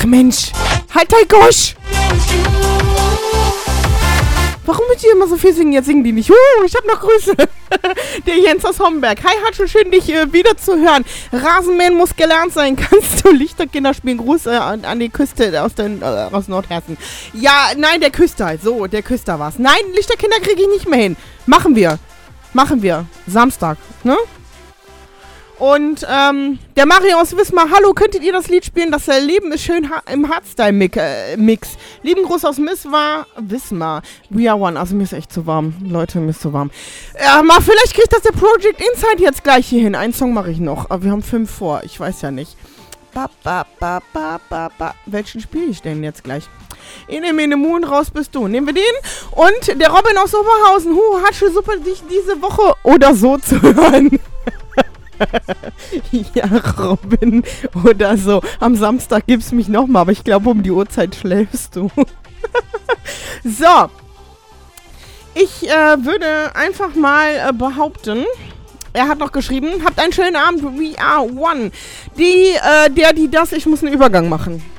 Ach Mensch, halt dein Gosch! Warum müsst ihr immer so viel singen? Jetzt singen die nicht. Ich hab noch Grüße. Der Jens aus Homberg. Hi, Hatsche, schön, dich wieder zu hören. Rasenmähen muss gelernt sein. Kannst du Lichterkinder spielen? Gruß an die Küste aus Nordhessen. Ja, nein, der Küster. So, der Küster war's. Nein, Lichterkinder kriege ich nicht mehr hin. Machen wir. Samstag, ne? Und der Mario aus Wismar, hallo, könntet ihr das Lied spielen? Das Leben ist schön im Hardstyle-Mix. Lieben Gruß aus Wismar. We are one. Also mir ist echt zu warm. Leute, mir ist zu warm. Mal, vielleicht kriegt das der Project Inside jetzt gleich hier hin. Einen Song mache ich noch. Aber wir haben 5 vor. Ich weiß ja nicht. Welchen spiele ich denn jetzt gleich? Mene Moon, raus bist du. Nehmen wir den. Und der Robin aus Oberhausen. Hatsche, super, dich diese Woche oder so zu hören. Ja, Robin, oder so. Am Samstag gibt's mich nochmal, aber ich glaube, um die Uhrzeit schläfst du. So. Ich würde einfach mal behaupten, er hat noch geschrieben, habt einen schönen Abend, we are one. Ich muss einen Übergang machen.